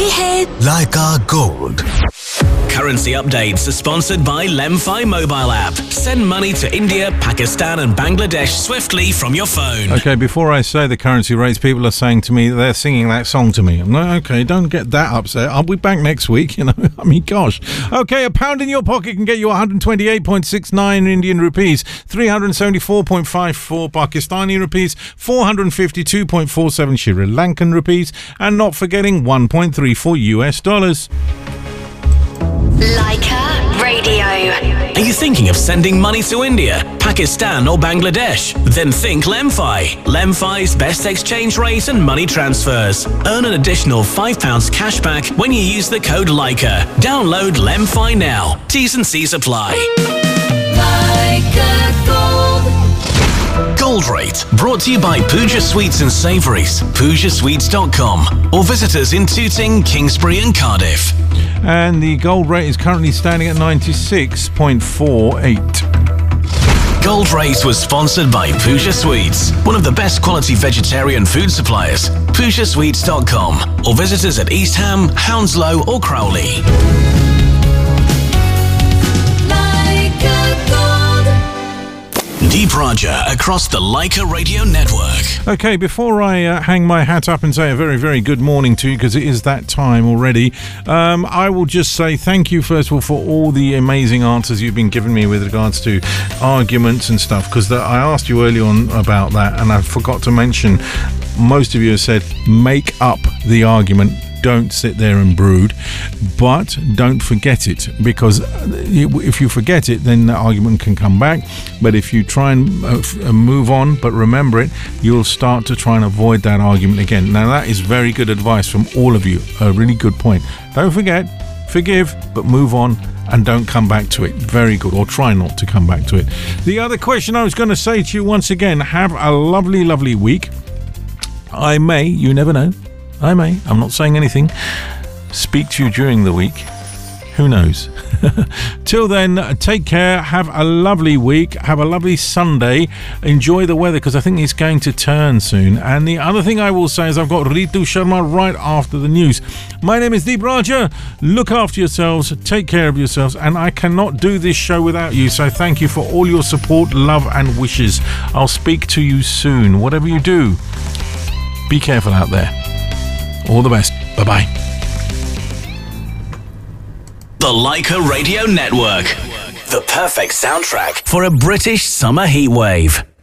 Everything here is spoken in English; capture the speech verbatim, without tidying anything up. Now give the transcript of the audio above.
Ahead. Leica Gold. Currency updates are sponsored by Lemfi mobile app. Send money to India, Pakistan and Bangladesh swiftly from your phone. Okay, before I say the currency rates, people are saying to me they're singing that song to me. I'm like, okay, don't get that upset. I'll be back next week, you know. I mean, gosh. Okay, a pound in your pocket can get you one hundred twenty-eight point six nine Indian rupees, three hundred seventy-four point five four Pakistani rupees, four hundred fifty-two point four seven Sri Lankan rupees, and not forgetting one point three four U S dollars. Leica Radio. Are you thinking of sending money to India, Pakistan or Bangladesh? Then think Lemfi. Lemfi's best exchange rate and money transfers. Earn an additional five pounds cash back when you use the code Leica. Download Lemfi now. T's and C's apply. Leica Gold. Gold Rate, brought to you by Pooja Sweets and Savouries, pooja sweets dot com, or visit us in Tooting, Kingsbury and Cardiff. And the gold rate is currently standing at ninety-six point four eight. Gold Rate was sponsored by Pooja Sweets, one of the best quality vegetarian food suppliers. pooja sweets dot com, or visit us at East Ham, Hounslow or Crowley. Deep Raja across the Leica Radio Network. Okay, before I uh, hang my hat up and say a very, very good morning to you, because it is that time already, um, I will just say thank you, first of all, for all the amazing answers you've been giving me with regards to arguments and stuff, because I asked you early on about that, and I forgot to mention, most of you have said, make up the argument. Don't sit there and brood, but don't forget it, because if you forget it, then the argument can come back. But if you try and move on, but remember it, you'll start to try and avoid that argument again. Now, that is very good advice from all of you. A really good point. Don't forget, forgive, but move on. And don't come back to it. Very good. Or try not to come back to it. The other question I was going to say to you once again, have a lovely, lovely week. I may, you never know, I may, I'm not saying anything, speak to you during the week. Who knows? Till then, take care, have a lovely week, have a lovely Sunday, enjoy the weather, because I think it's going to turn soon. And the other thing I will say is I've got Ritu Sharma right after the news. My name is Deep Raja. Look after yourselves, take care of yourselves, and I cannot do this show without you, so thank you for all your support, love and wishes. I'll speak to you soon. Whatever you do, be careful out there. All the best. Bye-bye. The Leica Radio Network. The perfect soundtrack for a British summer heatwave.